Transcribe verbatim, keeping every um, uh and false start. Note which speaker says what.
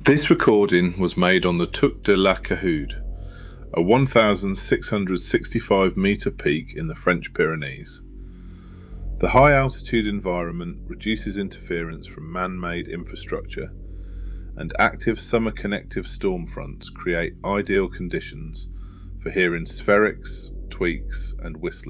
Speaker 1: This recording was made on the Tuc de la Cahude, a one thousand six hundred sixty-five metre peak in the French Pyrenees. The high altitude environment reduces interference from man-made infrastructure, and active summer connective storm fronts create ideal conditions for hearing spherics, tweaks and whistling.